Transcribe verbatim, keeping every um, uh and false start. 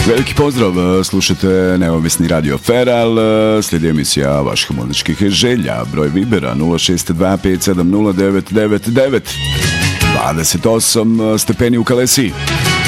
Veliki pozdrav, slušate neovisni radio Feral, slijedi emisija vaših muzičkih želja, broj Vibera nula šest dva pet sedam nula devet devet devet, dvadeset osam stepeni u Kalesiji.